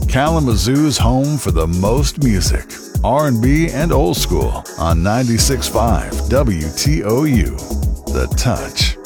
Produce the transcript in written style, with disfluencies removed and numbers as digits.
Kalamazoo's home for the most music, R&B, and old school on 96.5 WTOU. The Touch.